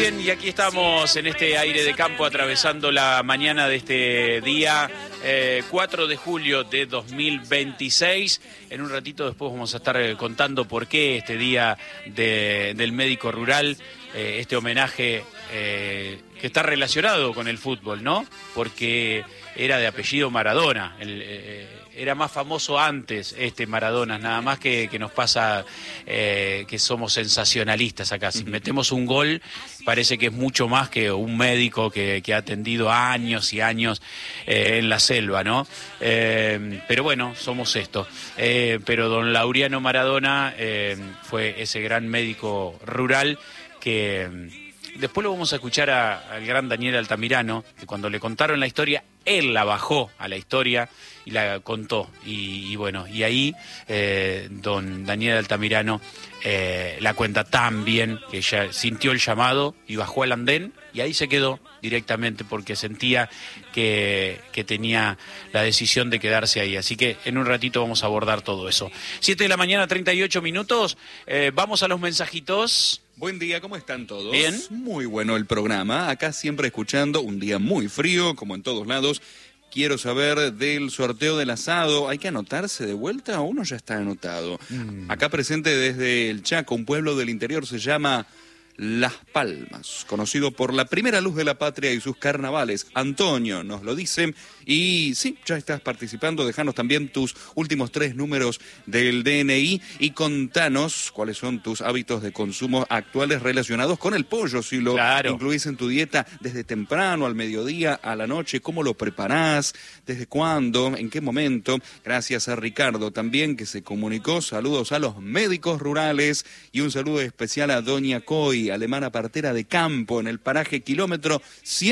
bien, y aquí estamos en este aire de campo atravesando la mañana de este día 4 de julio de 2026. En un ratito después vamos a estar contando por qué este día del médico rural, este homenaje que está relacionado con el fútbol, ¿no? Porque era de apellido Maradona, era más famoso antes este Maradona, nada más que nos pasa que somos sensacionalistas acá. Si metemos un gol, parece que es mucho más que un médico que ha atendido años y años en la selva, ¿no? Pero bueno, somos esto. Pero don Laureano Maradona fue ese gran médico rural que... Después lo vamos a escuchar al gran Daniel Altamirano, que cuando le contaron la historia, él la bajó a la historia y la contó. Y bueno, y ahí don Daniel Altamirano la cuenta tan bien que ella sintió el llamado y bajó al andén y ahí se quedó directamente porque sentía que tenía la decisión de quedarse ahí. Así que en un ratito vamos a abordar todo eso. 7 de la mañana, 38 minutos. Vamos a los mensajitos. Buen día, ¿cómo están todos? Bien. Muy bueno el programa. Acá siempre escuchando, un día muy frío, como en todos lados. Quiero saber del sorteo del asado. ¿Hay que anotarse de vuelta o uno ya está anotado? Acá presente desde el Chaco, un pueblo del interior, se llama Las Palmas, conocido por la primera luz de la patria y sus carnavales. Antonio nos lo dice. Y sí, ya estás participando. Dejanos también tus últimos 3 números del DNI y contanos cuáles son tus hábitos de consumo actuales relacionados con el pollo, si lo incluís en tu dieta desde temprano, al mediodía, a la noche, cómo lo preparás, desde cuándo, en qué momento. Gracias a Ricardo también, que se comunicó. Saludos a los médicos rurales y un saludo especial a Doña Coy, alemana partera de campo en el paraje kilómetro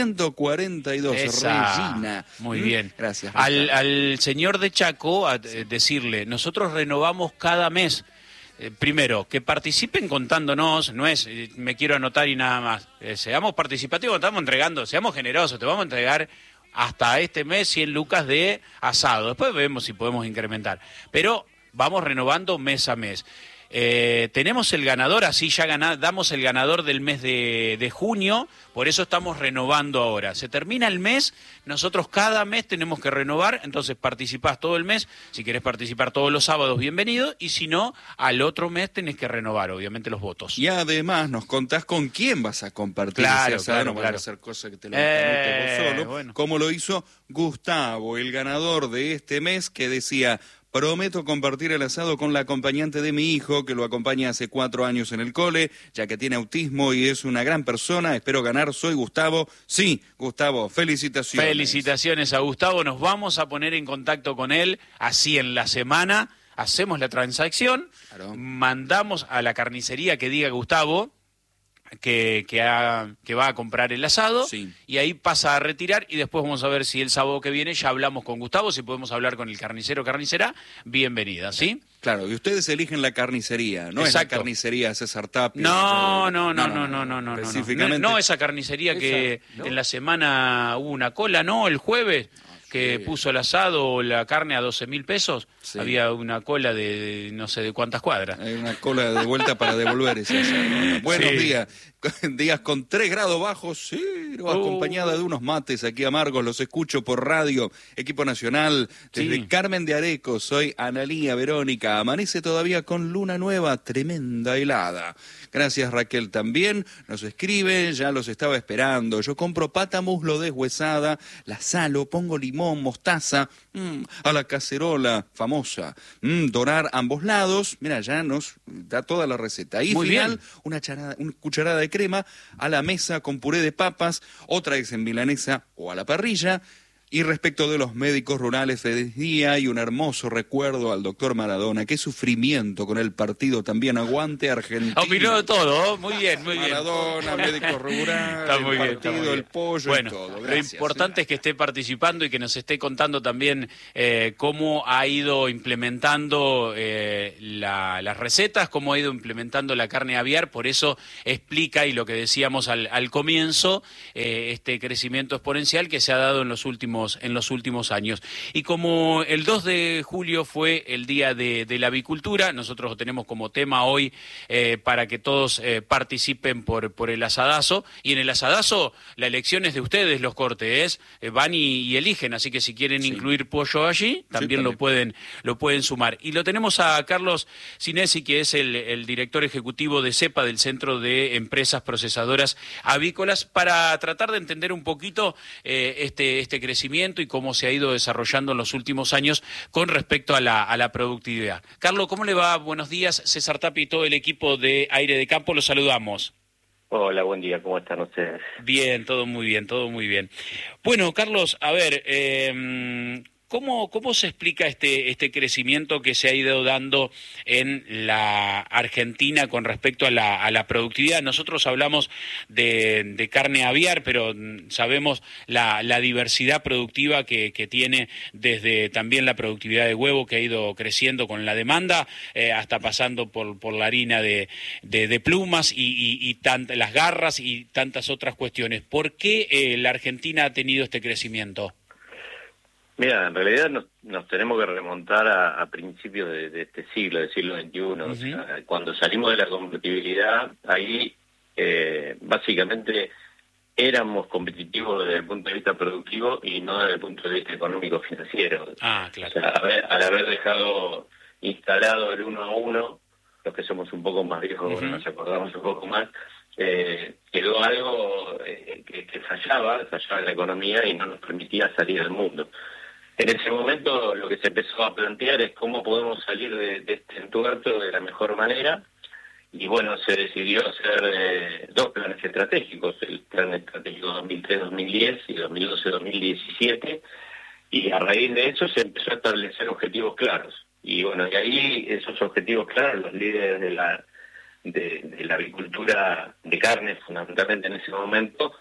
142. Esa. Regina. Muy bien. Gracias. Al señor de Chaco, decirle, nosotros renovamos cada mes. Primero, que participen contándonos, no es me quiero anotar y nada más. Seamos participativos, estamos entregando, seamos generosos, te vamos a entregar hasta este mes 100 lucas de asado. Después vemos si podemos incrementar. Pero vamos renovando mes a mes. Tenemos el ganador, así ya damos el ganador del mes de junio, por eso estamos renovando ahora. Se termina el mes, nosotros cada mes tenemos que renovar, entonces participás todo el mes. Si querés participar todos los sábados, bienvenido, y si no, al otro mes tenés que renovar, obviamente, los votos. Y además nos contás con quién vas a compartir ese asado, no vas a hacer cosas que te lo anotes vos solo, bueno. Como lo hizo Gustavo, el ganador de este mes, que decía: prometo compartir el asado con la acompañante de mi hijo, que lo acompaña hace 4 años en el cole, ya que tiene autismo y es una gran persona. Espero ganar, soy Gustavo. Sí, Gustavo, felicitaciones. Felicitaciones a Gustavo, nos vamos a poner en contacto con él, así en la semana, hacemos la transacción, mandamos a la carnicería que diga Gustavo que va a comprar el asado, y ahí pasa a retirar, y después vamos a ver si el sábado que viene ya hablamos con Gustavo, si podemos hablar con el carnicero o carnicera, bienvenida, ¿sí? Claro, y ustedes eligen la carnicería, no es la carnicería César Tapia. No, específicamente. No esa carnicería que en la semana hubo una cola, ¿no? El jueves, que puso el asado o la carne a 12.000 pesos, había una cola de no sé de cuántas cuadras. Hay una cola de vuelta para devolver ese asado. Buenos días. Días con 3 grados bajos, cero, acompañada de unos mates aquí amargos, los escucho por radio, equipo nacional, desde Carmen de Areco, soy Analía Verónica, amanece todavía con luna nueva, tremenda helada. Gracias Raquel también, nos escribe, ya los estaba esperando, yo compro pata muslo deshuesada, la salo, pongo limón, mostaza, a la cacerola famosa, dorar ambos lados, mira, ya nos da toda la receta. Y final, una cucharada de crema a la mesa con puré de papas, otra es en milanesa o a la parrilla. Y respecto de los médicos rurales, feliz día y un hermoso recuerdo al doctor Maradona. Qué sufrimiento con el partido también. Aguante Argentina. Opinó de todo, muy bien, muy bien. Maradona, médico rural, está muy el partido, bien, el pollo y todo. Gracias, lo importante es que esté participando y que nos esté contando también cómo ha ido implementando las recetas, cómo ha ido implementando la carne aviar. Por eso explica, y lo que decíamos al comienzo, este crecimiento exponencial que se ha dado en los últimos los últimos años. Y como el 2 de julio fue el Día de la Avicultura, nosotros lo tenemos como tema hoy para que todos participen por el asadazo. Y en el asadazo la elección es de ustedes, los cortes, van y eligen, así que si quieren incluir pollo allí, también lo pueden sumar. Y lo tenemos a Carlos Sinesi, que es el director ejecutivo de CEPA, del Centro de Empresas Procesadoras Avícolas, para tratar de entender un poquito este crecimiento y cómo se ha ido desarrollando en los últimos años con respecto a la productividad. Carlos, ¿cómo le va? Buenos días. César Tapia y todo el equipo de Aire de Campo, los saludamos. Hola, buen día, ¿cómo están ustedes? Bien, todo muy bien, todo muy bien. Bueno, Carlos, a ver, ¿cómo se explica este crecimiento que se ha ido dando en la Argentina con respecto a la productividad? Nosotros hablamos de carne aviar, pero sabemos la diversidad productiva que tiene, desde también la productividad de huevo, que ha ido creciendo con la demanda, hasta pasando por la harina de plumas y las garras y tantas otras cuestiones. ¿Por qué la Argentina ha tenido este crecimiento? Mira, en realidad nos tenemos que remontar a principios de este siglo, del siglo XXI. O sea, cuando salimos de la competitividad, ahí básicamente éramos competitivos desde el punto de vista productivo y no desde el punto de vista económico-financiero. Claro. O sea, al haber dejado instalado el 1 a 1, los que somos un poco más viejos, nos acordamos un poco más, quedó algo que fallaba en la economía y no nos permitía salir al mundo. En ese momento lo que se empezó a plantear es cómo podemos salir de este entuerto de la mejor manera, y bueno, se decidió hacer dos planes estratégicos, el plan estratégico 2003-2010 y 2012-2017, y a raíz de eso se empezó a establecer objetivos claros. Y bueno, y ahí esos objetivos claros, los líderes de la avicultura de carne, fundamentalmente en ese momento,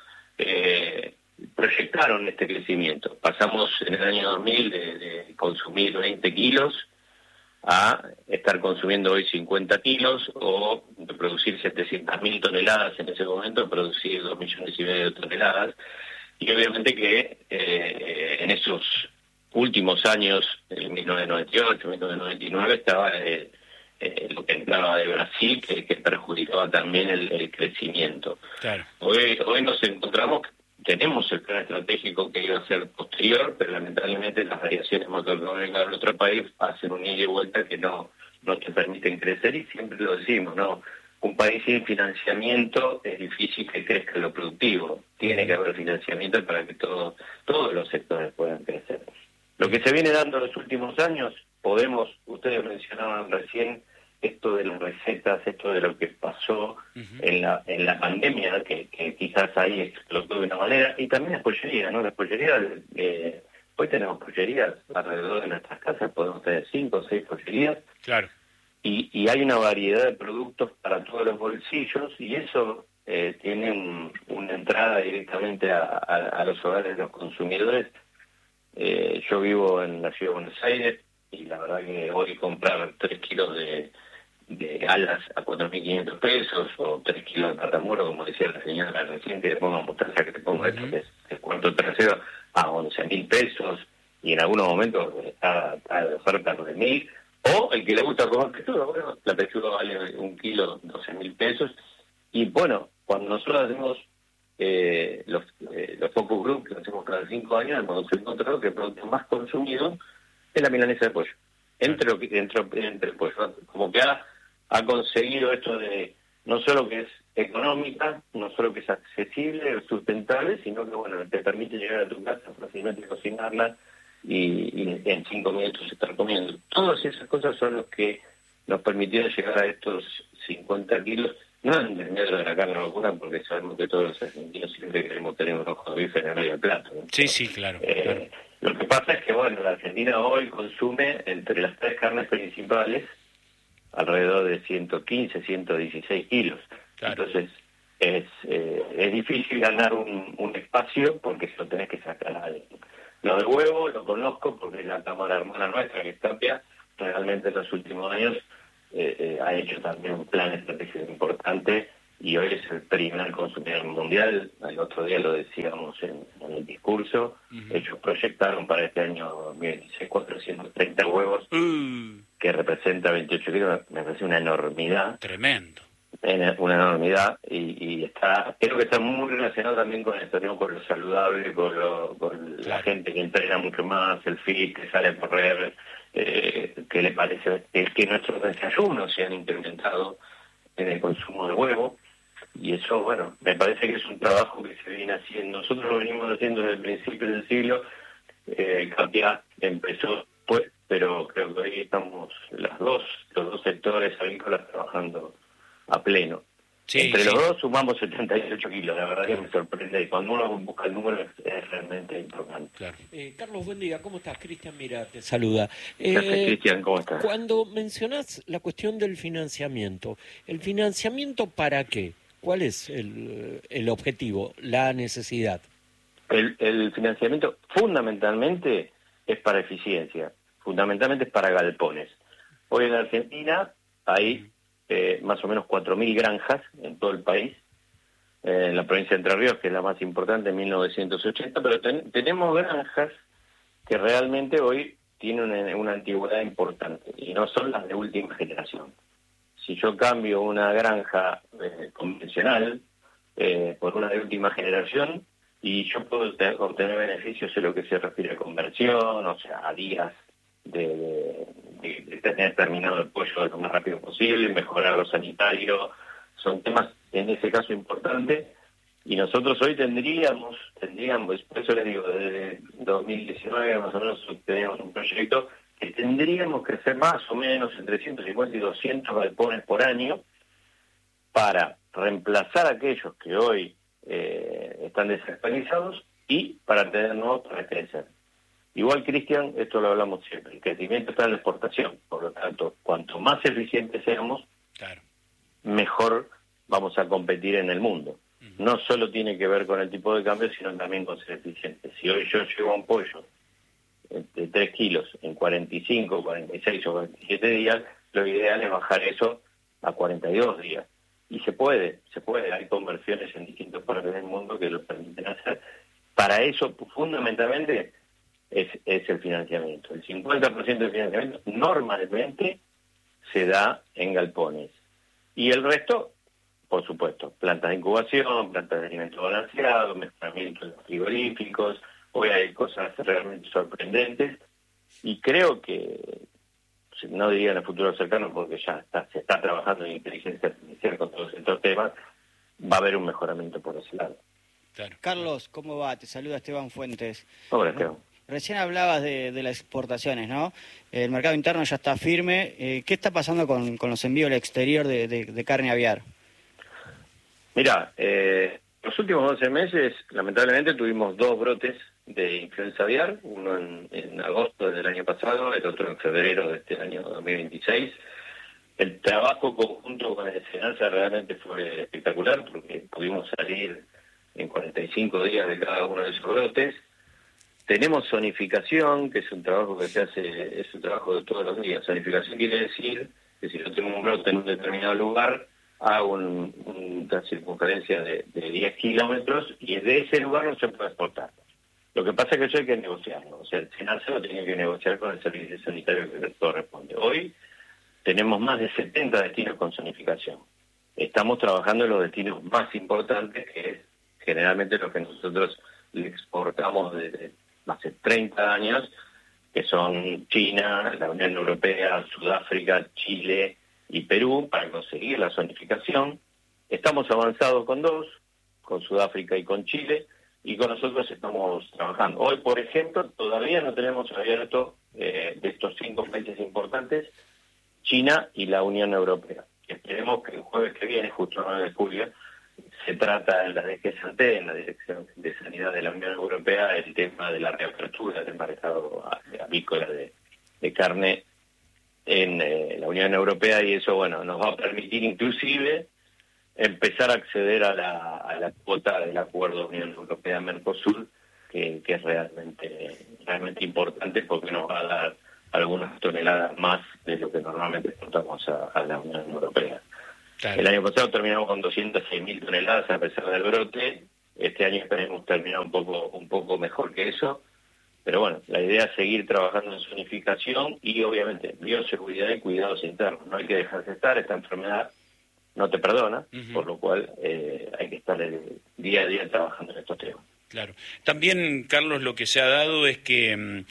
proyectaron este crecimiento. Pasamos en el año 2000 de consumir 20 kilos a estar consumiendo hoy 50 kilos, o de producir 700.000 toneladas en ese momento, producir 2,5 millones de toneladas. Y obviamente que en esos últimos años, en 1998, 1999, estaba lo que entraba de Brasil, que perjudicaba también el crecimiento. Claro. Hoy nos encontramos, tenemos el plan estratégico que iba a ser posterior, pero lamentablemente las variaciones macroeconómicas de nuestro país hacen un ida y vuelta que no te permiten crecer, y siempre lo decimos, ¿no? Un país sin financiamiento es difícil que crezca lo productivo. Tiene que haber financiamiento para que todos los sectores puedan crecer. Lo que se viene dando en los últimos años, ustedes mencionaban recién esto de las recetas, esto de lo que pasó en la pandemia, que quizás ahí explotó de una manera, y también las pollerías, ¿no? Las pollerías, hoy tenemos pollerías alrededor de nuestras casas, podemos tener 5 o 6 pollerías. Claro. Y hay una variedad de productos para todos los bolsillos, y eso tiene una entrada directamente a los hogares de los consumidores. Yo vivo en la ciudad de Buenos Aires, y la verdad que hoy comprar 3 kilos de alas a 4.500 pesos, o 3 kilos de patamuro, como decía la señora recién, que le ponga mostaza, que te ponga esto, que es cuarto trasero, a 11.000 pesos, y en algunos momentos está de oferta 9.000, o el que le gusta comer pechuga, bueno, la pechuga vale 1 kilo 12.000 pesos, y bueno, cuando nosotros hacemos los focus group, que hacemos cada 5 años, hemos encontrado que el producto más consumido es la milanesa de pollo, entre el pollo, como que ha conseguido esto de no solo que es económica, no solo que es accesible, sustentable, sino que bueno, te permite llegar a tu casa fácilmente, cocinarla y en 5 minutos estar comiendo. Todas esas cosas son los que nos permitieron llegar a estos 50 kilos, no en el medio de la carne vacuna, porque sabemos que todos los argentinos siempre queremos tener un ojo de bife en el medio del plato, ¿no? Sí, claro, claro. Lo que pasa es que, bueno, la Argentina hoy consume entre las 3 carnes principales alrededor de 115, 116 kilos. Claro. Entonces, es difícil ganar un espacio porque se lo tenés que sacar a alguien. Lo del huevo lo conozco porque la cámara hermana nuestra, que es Tapia, realmente en los últimos años ha hecho también un plan estratégico importante y hoy es el primer consumidor mundial. El otro día lo decíamos en el discurso. Ellos proyectaron para este año 2026 430 huevos, que representa 28 kilos, me parece una enormidad. Tremendo. Una enormidad, y creo que está muy relacionado también con esto, ¿no? Con lo saludable, con la gente que entrena mucho más, el fit, que sale a correr, que le parece que nuestros desayunos se han incrementado en el consumo de huevo, y eso, bueno, me parece que es un trabajo que se viene haciendo. Nosotros lo venimos haciendo desde el principio del siglo. Capia empezó pues, pero creo que hoy estamos los dos sectores agrícolas trabajando a pleno. Sí, Entre sí. los dos sumamos 78 kilos, la verdad que me sorprende, y cuando uno busca el número es realmente importante. Claro. Carlos, buen día, ¿cómo estás? Cristian, mira, te saluda. Gracias, Cristian, ¿cómo estás? Cuando mencionás la cuestión del financiamiento, ¿el financiamiento para qué? ¿Cuál es el objetivo, la necesidad? El financiamiento fundamentalmente es para eficiencia, fundamentalmente es para galpones. Hoy en Argentina hay más o menos 4.000 granjas en todo el país, en la provincia de Entre Ríos, que es la más importante, en 1980, pero tenemos granjas que realmente hoy tienen una antigüedad importante, y no son las de última generación. Si yo cambio una granja convencional por una de última generación, y yo puedo obtener beneficios en lo que se refiere a conversión, o sea, a días de tener terminado el pollo lo más rápido posible, mejorar lo sanitario, son temas en ese caso importantes, y nosotros hoy tendríamos, por eso les digo, desde 2019 más o menos tenemos un proyecto que tendríamos que hacer más o menos entre 150 y 200 galpones por año para reemplazar aquellos que hoy están desactualizados y para tener nuevos para crecer. Igual, Cristian, esto lo hablamos siempre, el crecimiento está en la exportación, por lo tanto, cuanto más eficientes seamos, Claro. mejor vamos a competir en el mundo. No solo tiene que ver con el tipo de cambio, sino también con ser eficiente. Si hoy yo llevo un pollo de 3 kilos en 45, 46 o 47 días, lo ideal es bajar eso a 42 días. Y se puede, hay conversiones en distintas partes del mundo que lo permiten hacer. Para eso, fundamentalmente, es el financiamiento. El 50% del financiamiento normalmente se da en galpones. Y el resto, por supuesto, plantas de incubación, plantas de alimento balanceado, mejoramiento de los frigoríficos. Hoy hay cosas realmente sorprendentes, y creo que, no diría en el futuro cercano porque ya se está trabajando en inteligencia artificial con todos estos temas, va a haber un mejoramiento por ese lado. Claro. Carlos, ¿cómo va? Te saluda Esteban Fuentes. Hola, Esteban. Recién hablabas de las exportaciones, ¿no? El mercado interno ya está firme. ¿Qué está pasando con los envíos al exterior de carne aviar? Mira, los últimos 12 meses, lamentablemente, tuvimos 2 brotes de influenza aviar, uno en agosto del año pasado, el otro en febrero de este año 2026. El trabajo conjunto con el SENASA realmente fue espectacular, porque pudimos salir en 45 días de cada uno de esos brotes. Tenemos zonificación, que es un trabajo que se hace, es un trabajo de todos los días. Zonificación quiere decir que si yo tengo un brote en un determinado lugar, hago una circunferencia de 10 kilómetros, y de ese lugar no se puede exportar. Lo que pasa es que eso hay que negociarlo. O sea, el SENASA lo tiene que negociar con el servicio sanitario que le corresponde. Hoy tenemos más de 70 destinos con zonificación. Estamos trabajando en los destinos más importantes, que es generalmente lo que nosotros le exportamos desde hace 30 años, que son China, la Unión Europea, Sudáfrica, Chile y Perú, para conseguir la zonificación. Estamos avanzados con 2, con Sudáfrica y con Chile, y con nosotros estamos trabajando. Hoy, por ejemplo, todavía no tenemos abierto de estos 5 países importantes, China y la Unión Europea. Esperemos que el jueves que viene, justo el 9 de julio, se trata en la DGSANT, en la Dirección de Sanidad de la Unión Europea, el tema de la reapertura del mercado avícola de carne en la Unión Europea, y eso, bueno, nos va a permitir inclusive empezar a acceder a la cuota del acuerdo Unión Europea-Mercosur, que es realmente importante, porque nos va a dar algunas toneladas más de lo que normalmente exportamos a la Unión Europea. Claro. El año pasado terminamos con 206.000 toneladas a pesar del brote. Este año esperemos terminar un poco mejor que eso. Pero bueno, la idea es seguir trabajando en zonificación y obviamente bioseguridad y cuidados internos. No hay que dejarse estar, esta enfermedad no te perdona, por lo cual hay que estar día a día trabajando en estos temas. Claro. También, Carlos, lo que se ha dado es que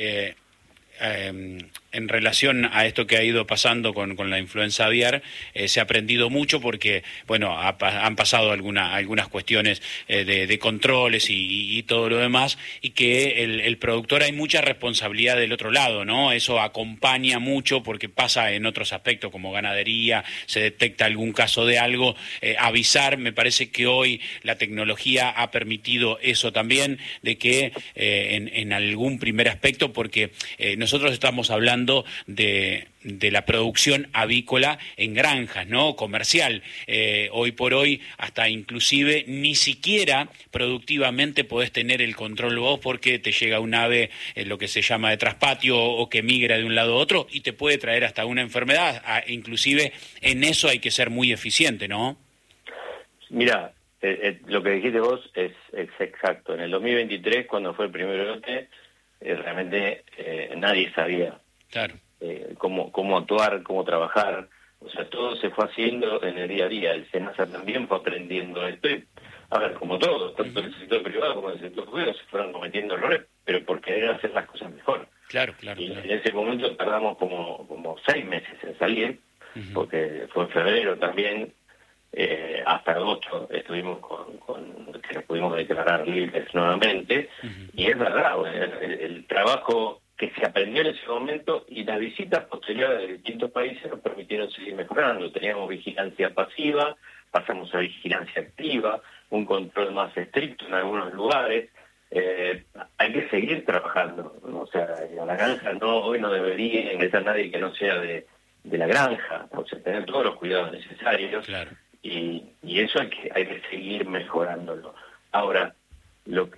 en relación a esto que ha ido pasando con la influenza aviar, se ha aprendido mucho porque, bueno, han pasado algunas cuestiones de controles y todo lo demás, y que el productor hay mucha responsabilidad del otro lado, ¿no? Eso acompaña mucho porque pasa en otros aspectos como ganadería, se detecta algún caso de algo, avisar. Me parece que hoy la tecnología ha permitido eso también, de que en algún primer aspecto, porque nosotros estamos hablando de la producción avícola en granjas, ¿no? Comercial. Hoy por hoy, hasta inclusive, ni siquiera productivamente podés tener el control vos porque te llega un ave, lo que se llama de traspatio, o que migra de un lado a otro y te puede traer hasta una enfermedad. Inclusive en eso hay que ser muy eficiente, ¿no? Mira, lo que dijiste vos es exacto. En el 2023, cuando fue el primer brote, realmente nadie sabía. Claro. Cómo actuar, cómo trabajar. O sea, todo se fue haciendo en el día a día. El SENASA también fue aprendiendo esto. A ver, como todo, tanto en el sector privado como en el sector público se fueron cometiendo errores, pero por querer hacer las cosas mejor. Claro. Y en ese momento tardamos como 6 meses en salir, porque fue en febrero también, hasta agosto estuvimos que nos pudimos declarar libres nuevamente, y es verdad, el trabajo que se aprendió en ese momento y las visitas posteriores de distintos países nos permitieron seguir mejorando. Teníamos vigilancia pasiva, pasamos a vigilancia activa, un control más estricto en algunos lugares. Hay que seguir trabajando, ¿no? O sea, a la granja hoy no debería ingresar nadie que no sea de la granja, o sea, tener todos los cuidados necesarios. Claro. Y eso hay que seguir mejorándolo. Ahora, lo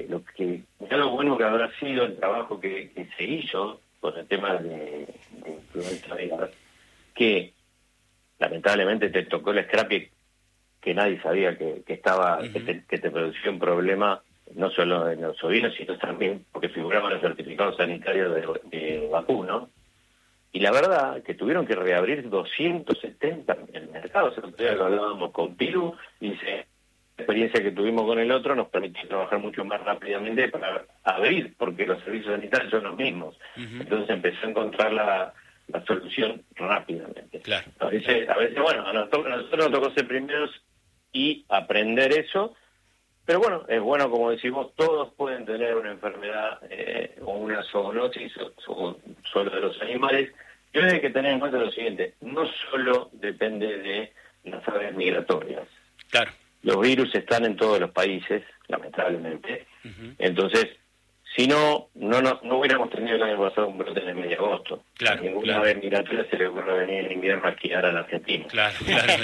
bueno que habrá sido el trabajo que se hizo con el tema de influenza aviar, que lamentablemente te tocó el scrappy que nadie sabía que estaba, que te producía un problema no solo en los ovinos, sino también porque figuraban los certificados sanitarios de vacuno. Y la verdad que tuvieron que reabrir 270 en mercados. El otro día lo hablábamos con Piru y dice, la experiencia que tuvimos con el otro nos permitió trabajar mucho más rápidamente para abrir, porque los servicios sanitarios son los mismos. Entonces empezó a encontrar la solución rápidamente. Claro. A veces bueno, a nosotros nos tocó ser primeros y aprender eso, pero bueno, es bueno, como decimos, todos pueden tener una enfermedad o una zoonosis o solo de los animales. Y hay que tener en cuenta lo siguiente, no solo depende de las aves migratorias. Claro. Los virus están en todos los países, lamentablemente. Entonces, si no hubiéramos tenido el año pasado un brote en el mes de agosto. Claro, Ninguna ave migratoria se le ocurre venir en invierno a esquiar a la Argentina. Claro,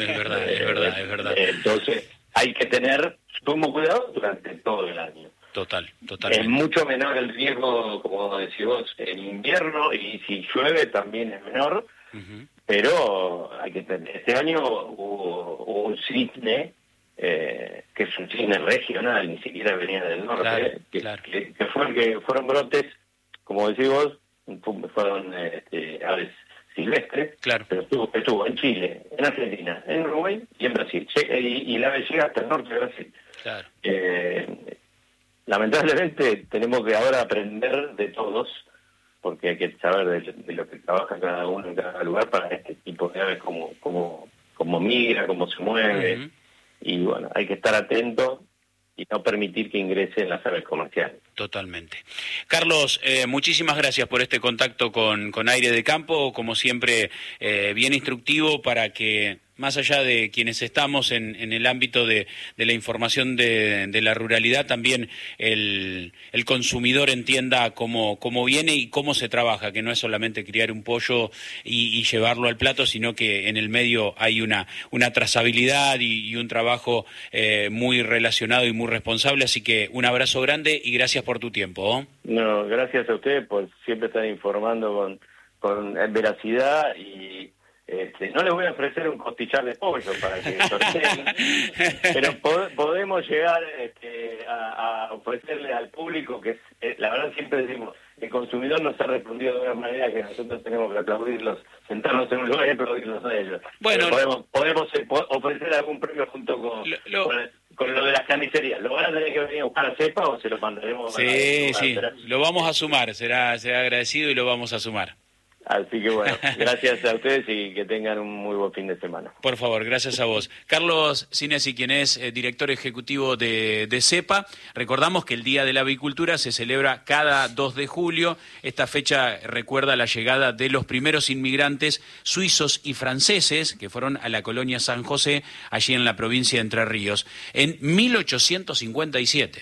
es verdad. Entonces, hay que tener sumo cuidado durante todo el año. Totalmente. Es mucho menor el riesgo, como decís vos, en invierno, y si llueve también es menor, pero hay que tener. Este año hubo un cisne, que es un cisne regional, ni siquiera venía del norte, que fueron brotes, como decís vos, fueron aves silvestres, pero estuvo en Chile, en Argentina, en Uruguay y en Brasil. Y la ave llega hasta el norte de Brasil. Claro. Lamentablemente tenemos que ahora aprender de todos, porque hay que saber de lo que trabaja cada uno en cada lugar para este tipo de aves, cómo migra, cómo se mueve. Y bueno, hay que estar atento y no permitir que ingresen las aves comerciales. Totalmente. Carlos, muchísimas gracias por este contacto con Aire de Campo, como siempre bien instructivo para que, más allá de quienes estamos en el ámbito de la información de la ruralidad, también el consumidor entienda cómo viene y cómo se trabaja, que no es solamente criar un pollo y llevarlo al plato, sino que en el medio hay una trazabilidad y un trabajo muy relacionado y muy responsable. Así que un abrazo grande y gracias por tu tiempo. No, gracias a ustedes por siempre estar informando con veracidad y no les voy a ofrecer un costillar de pollo para que sorteen, pero podemos llegar a ofrecerle al público, que la verdad siempre decimos, el consumidor nos ha respondido de una manera que nosotros tenemos que aplaudirlos, sentarnos en un lugar y aplaudirlos a ellos. Bueno, podemos ofrecer algún premio junto con lo de las carnicerías. ¿Lo van a tener que venir a buscar a Cepa o se lo mandaremos? Sí, lo vamos a sumar, será agradecido y lo vamos a sumar. Así que bueno, gracias a ustedes y que tengan un muy buen fin de semana. Por favor, gracias a vos. Carlos Sinesi, quien es director ejecutivo de CEPA, recordamos que el Día de la Avicultura se celebra cada 2 de julio. Esta fecha recuerda la llegada de los primeros inmigrantes suizos y franceses que fueron a la colonia San José, allí en la provincia de Entre Ríos, en 1857.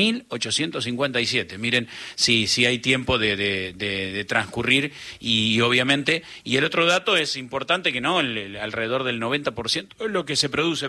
1857. Miren si hay tiempo de transcurrir y obviamente, y el otro dato es importante que no, alrededor del 90% es lo que se produce,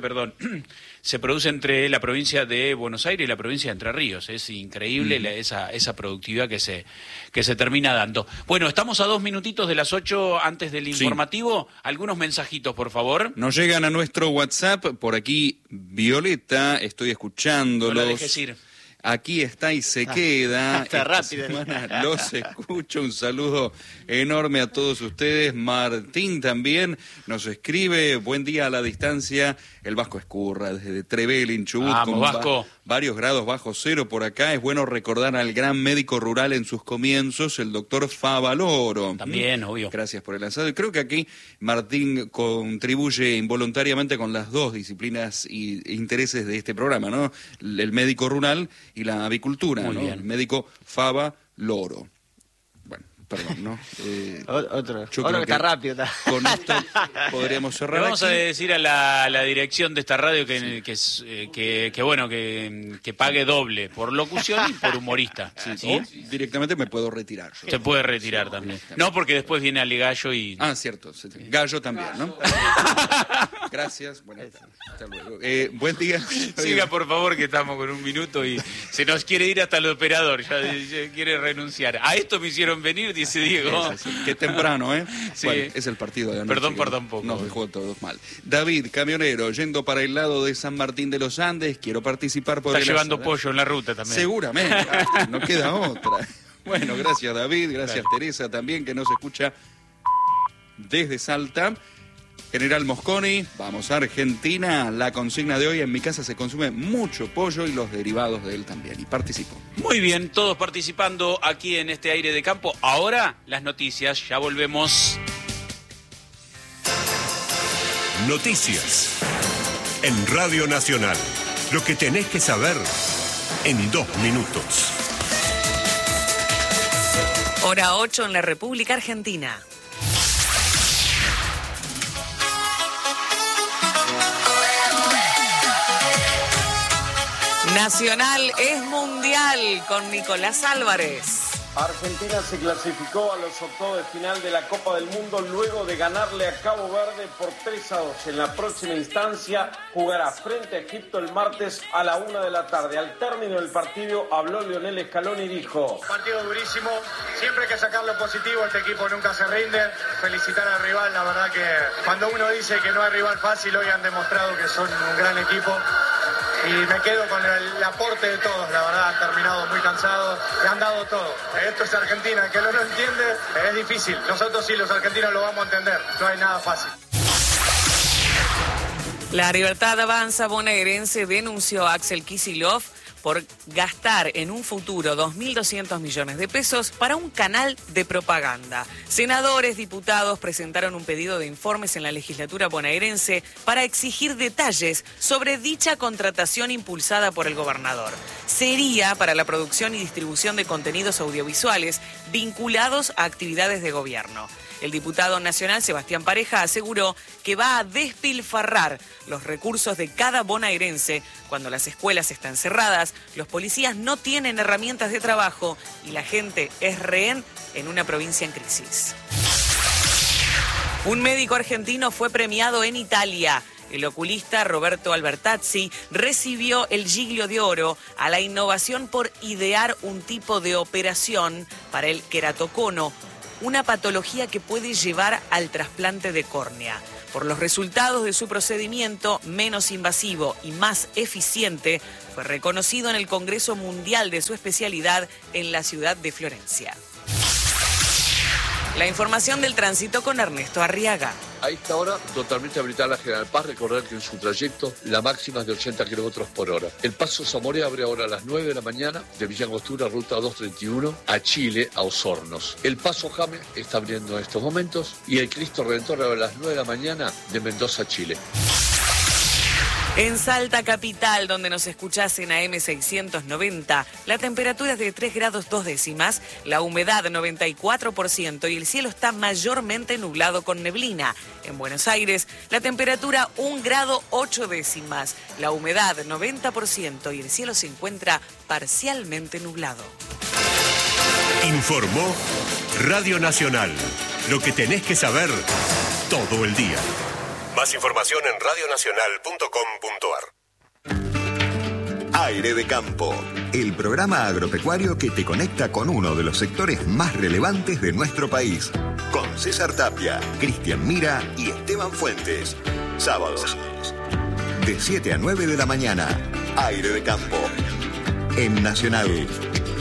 se produce entre la provincia de Buenos Aires y la provincia de Entre Ríos. Es increíble esa productividad que se termina dando. Bueno, estamos a 2 minutitos de las 8 antes del informativo. Algunos mensajitos, por favor. Nos llegan a nuestro WhatsApp, por aquí Violeta, estoy escuchándolos. No la dejes ir. Aquí está y se queda. Está rápido. Los escucho. Un saludo enorme a todos ustedes. Martín también nos escribe. Buen día a la distancia. El Vasco Escurra desde Trevelin, Chubut. Vamos, Vasco. Varios grados bajo cero por acá. Es bueno recordar al gran médico rural en sus comienzos, el doctor Favaloro. También, obvio. Gracias por el asado. Y creo que aquí Martín contribuye involuntariamente con las dos disciplinas e intereses de este programa, ¿no? El médico rural y la avicultura, muy ¿no? bien. El médico Favaloro. Bueno, perdón, ¿no? Otro yo que creo está rápido. Con esto podríamos cerrar. Le vamos aquí. a decir a la dirección de esta radio que pague doble por locución y por humorista. Sí, o directamente me puedo retirar. Yo. Se puede retirar también. No, porque después viene Aligallo y... Ah, cierto. Gallo también, ¿no? Gracias. Bueno, hasta luego. Buen día. Siga, por favor, que estamos con 1 minuto y se nos quiere ir hasta el operador. Ya quiere renunciar. A esto me hicieron venir, dice Diego. Qué temprano, ¿eh? Sí. Bueno, es el partido de anoche. Perdón por tampoco. Nos dejó todos mal. David, camionero, yendo para el lado de San Martín de los Andes, quiero participar por Está el llevando asado. pollo en la ruta también. Seguramente, no queda otra. Bueno, gracias David, gracias Teresa también, que nos escucha desde Salta. General Mosconi, vamos a Argentina. La consigna de hoy: en mi casa se consume mucho pollo y los derivados de él también. Y participo. Muy bien, todos participando aquí en este aire de campo. Ahora las noticias, ya volvemos. Noticias en Radio Nacional. Lo que tenés que saber en 2 minutos. Hora 8 en la República Argentina. Nacional es mundial con Nicolás Álvarez. Argentina se clasificó a los octavos de final de la Copa del Mundo luego de ganarle a Cabo Verde por 3-2. En la próxima instancia jugará frente a Egipto el martes a la 1 de la tarde. Al término del partido habló Lionel Scaloni y dijo: partido durísimo, siempre hay que sacar lo positivo, este equipo nunca se rinde. Felicitar al rival, la verdad que cuando uno dice que no hay rival fácil, hoy han demostrado que son un gran equipo. Y me quedo con el aporte de todos, la verdad, han terminado muy cansados y han dado todo. Esto es Argentina, el que no lo entiende es difícil. Nosotros sí, los argentinos lo vamos a entender, no hay nada fácil. La Libertad Avanza bonaerense denunció a Axel Kicillof por gastar en un futuro 2.200 millones de pesos para un canal de propaganda. Senadores, diputados presentaron un pedido de informes en la legislatura bonaerense para exigir detalles sobre dicha contratación impulsada por el gobernador. Sería para la producción y distribución de contenidos audiovisuales vinculados a actividades de gobierno. El diputado nacional Sebastián Pareja aseguró que va a despilfarrar los recursos de cada bonaerense cuando las escuelas están cerradas, los policías no tienen herramientas de trabajo y la gente es rehén en una provincia en crisis. Un médico argentino fue premiado en Italia. El oculista Roberto Albertazzi recibió el Giglio de Oro a la innovación por idear un tipo de operación para el queratocono, una patología que puede llevar al trasplante de córnea. Por los resultados de su procedimiento menos invasivo y más eficiente, fue reconocido en el Congreso Mundial de su especialidad en la ciudad de Florencia. La información del tránsito con Ernesto Arriaga. A esta hora, totalmente habilitada la General Paz. Recordar que en su trayecto la máxima es de 80 kilómetros por hora. El paso Zamoré abre ahora a las 9 de la mañana de Villa Angostura, ruta 231, a Chile, a Osornos. El paso Jame está abriendo en estos momentos y el Cristo Redentor abre a las 9 de la mañana de Mendoza, Chile. En Salta Capital, donde nos escuchás en AM 690, la temperatura es de 3 grados 2 décimas, la humedad 94% y el cielo está mayormente nublado con neblina. En Buenos Aires, la temperatura 1 grado 8 décimas, la humedad 90% y el cielo se encuentra parcialmente nublado. Informó Radio Nacional. Lo que tenés que saber todo el día. Más información en radionacional.com.ar. Aire de Campo, el programa agropecuario que te conecta con uno de los sectores más relevantes de nuestro país. Con César Tapia, Cristian Mira y Esteban Fuentes. Sábados, de 7 a 9 de la mañana. Aire de Campo, en Nacional,